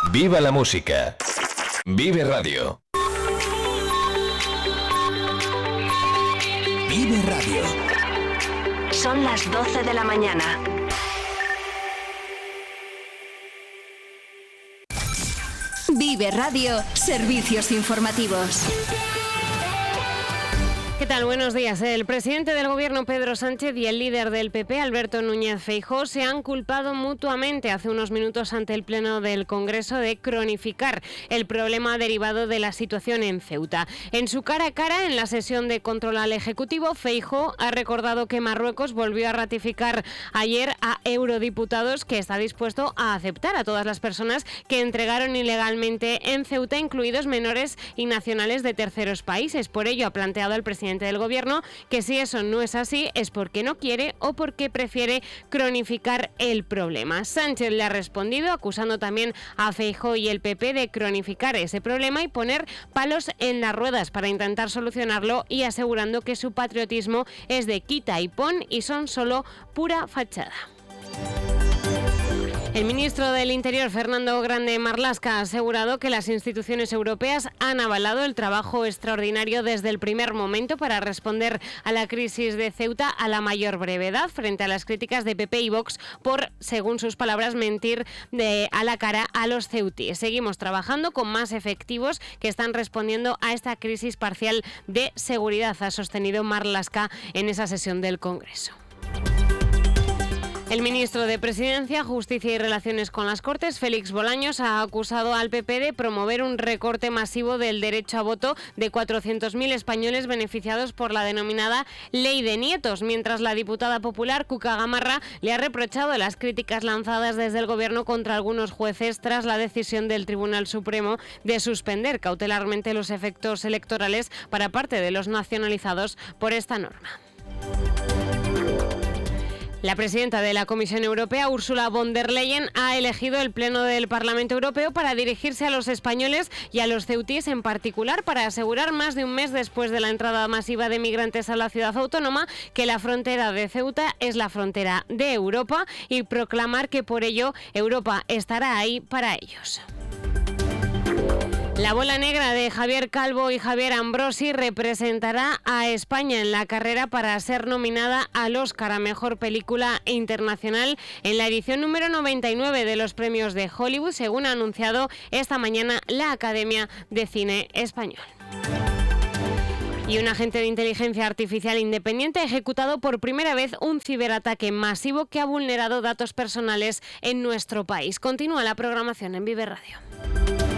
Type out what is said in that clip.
¡Viva la música! Vive Radio. Vive Radio. Son las 12 de la mañana. Vive Radio, servicios informativos. ¿Qué tal? Buenos días. El presidente del Gobierno, Pedro Sánchez, y el líder del PP, Alberto Núñez Feijóo, se han culpado mutuamente hace unos minutos ante el Pleno del Congreso de cronificar el problema derivado de la situación en Ceuta. En su cara a cara, en la sesión de control al Ejecutivo, Feijóo ha recordado que Marruecos volvió a ratificar ayer a eurodiputados que está dispuesto a aceptar a todas las personas que entregaron ilegalmente en Ceuta, incluidos menores y nacionales de terceros países. Por ello, ha planteado el presidente del Gobierno que si eso no es así es porque no quiere o porque prefiere cronificar el problema. Sánchez le ha respondido acusando también a Feijóo y el PP de cronificar ese problema y poner palos en las ruedas para intentar solucionarlo, y asegurando que su patriotismo es de quita y pon y son solo pura fachada. El ministro del Interior, Fernando Grande Marlaska, ha asegurado que las instituciones europeas han avalado el trabajo extraordinario desde el primer momento para responder a la crisis de Ceuta a la mayor brevedad, frente a las críticas de PP y Vox por, según sus palabras, mentir a la cara a los ceutíes. Seguimos trabajando con más efectivos que están respondiendo a esta crisis parcial de seguridad, ha sostenido Marlaska en esa sesión del Congreso. El ministro de Presidencia, Justicia y Relaciones con las Cortes, Félix Bolaños, ha acusado al PP de promover un recorte masivo del derecho a voto de 400.000 españoles beneficiados por la denominada Ley de Nietos, mientras la diputada popular Cuca Gamarra le ha reprochado las críticas lanzadas desde el Gobierno contra algunos jueces tras la decisión del Tribunal Supremo de suspender cautelarmente los efectos electorales para parte de los nacionalizados por esta norma. La presidenta de la Comisión Europea, Ursula von der Leyen, ha elegido el Pleno del Parlamento Europeo para dirigirse a los españoles y a los ceutíes en particular, para asegurar más de un mes después de la entrada masiva de migrantes a la ciudad autónoma que la frontera de Ceuta es la frontera de Europa, y proclamar que por ello Europa estará ahí para ellos. La bola negra de Javier Calvo y Javier Ambrosi representará a España en la carrera para ser nominada al Oscar a Mejor Película Internacional en la edición número 99 de los premios de Hollywood, según ha anunciado esta mañana la Academia de Cine Español. Y un agente de inteligencia artificial independiente ha ejecutado por primera vez un ciberataque masivo que ha vulnerado datos personales en nuestro país. Continúa la programación en Vive Radio.